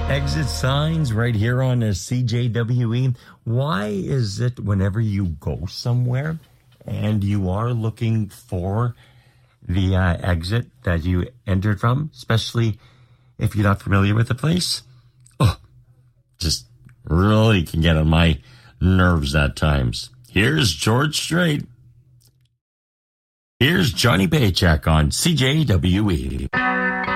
Exit signs right here on CJWE. Why is it whenever you go somewhere and you are looking for the exit that you entered from, especially if you're not familiar with the place, just really can get on my nerves at times. Here's George Strait. Here's Johnny Paycheck on CJWE.